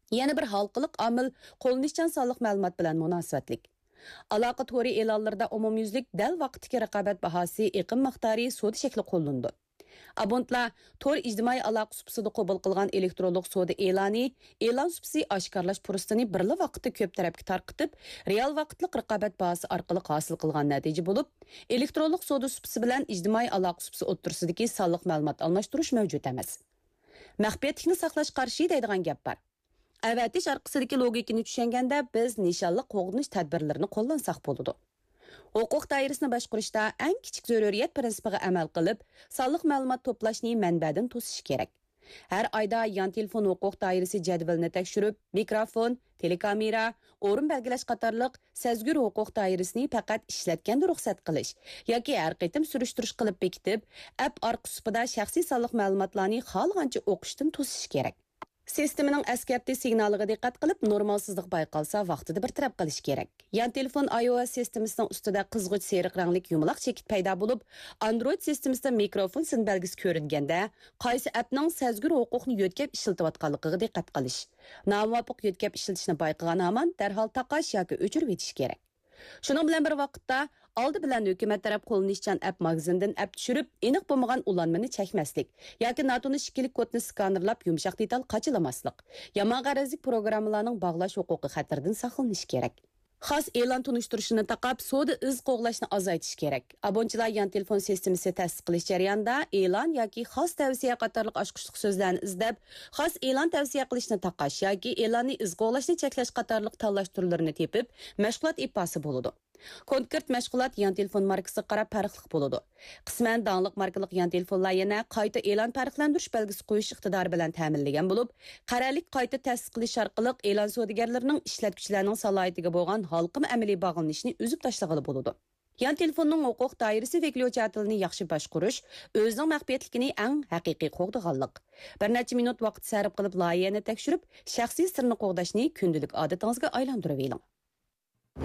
Yana bir halqılıq amil qo'llanishchan sonliq ma'lumot bilan munosabatlik. Aloqa to'ri e'lonlarida umumyuzlik dal vaqtdagi raqobat bahosi, iqim miqdori so'da shakli qo'llandi. Abonentlar tor ijtimoiy aloqa supsida qabul qilgan elektronlik so'da e'loni, e'lon supsi oshkorlash fursatini birli vaqtda ko'p tarafga tarqitib, real vaqtliq raqobat bahosi orqali hosil qilgan natija bo'lib, elektronlik so'da supsi bilan ijtimoiy aloqa supsi o'ttirsidagi sonliq ma'lumot almashtirish mavjud emas. Maxfiyatlikni saqlash qarshi deydigan gap bor. Avatish orqasidagi logikani tushunganda biz nishonli qo'g'inish tadbirlarini qo'llansak bo'ladi. Huquq doirasini boshqarishda eng kichik zaruriyat prinsipiga amal qilib, sonliq ma'lumot to'plashni manbadan to'sish kerak. Har oyda yon telefon huquq doirasi jadvalini tekshirib, mikrofon, telekamera, o'rin belgilash qatorliq sezgir huquq doirasini faqat ishlatganda ruxsat qilish yoki har qitim surishtirish qilib bekitib, app orqasida shaxsiy sonliq ma'lumotlarni xohlagancha o'qishdan to'sish kerak. Sistemaning askarti signaliga diqqat qilib, normalsizlik bayqalsa vaqtida bir taraf qilish kerak. Yan telefon iOS sistemasining ustida qizg'ich seriq ranglik yumaloq chekit paydo bo'lib, Android sistemasida mikrofon sin belgisi ko'ringanda, qaysi appning sezgir huquqni yo'tkab ishlatayotganligiga diqqat qilish. Nomuvofiq yo'tkab ishlatishni bayqagan hamon darhol taqash yoki o'chirib etish kerak. Shuning bilan bir vaqtda oldi bilan hukumat taraf qo'llanishchan app magazindan app tushirib, aniq bo'lmagan ulanmani chekmaslik yoki noto'nish ikkilik kodni skanerlab yumshoq detal qachilamaslik, yomon g'arazlik programmalarning bog'lash huquqi xatardan saqlanish kerak. Xos e'lon tunishtirishini taqab, so'da iz qo'g'lashni azaytish kerak. Abonchilar yon telefon sistemasi tasdiqlash jarayonida e'lon yoki xos tavsiya qatorliq ochqishliq so'zlarni izlab, xos e'lon tavsiya qilishni taqash yoki e'lonni iz qo'g'lashni cheklash qatorliq tanlash turlarini tepib, mashg'ulot ipasi bo'ladi. Konkret mashg'ulot yon telefon markasiga qarab farqli bo'ladi. Qisman dangliq markalik yon telefonlar yana qayta e'lon farqlantirish belgisi qo'yish iqtidori bilan ta'minlangan bo'lib, qarorlik qayta tasdiqlash orqali e'lon savdogarlarining ishlatuvchilarning salohiyatiga bo'lgan halqim amaliy bog'lanishni uzib tashlag'ili bo'ladi. Yan telefonning huquq doirasi vekliyotini yaxshi boshqarish, o'zining maxfiyatligini eng haqiqiy qo'g'diganlik. Bir necha minut vaqt sarf qilib loyihani tekshirib, shaxsiy sirni qo'g'dashni kundalik odatingizga aylantirib oling.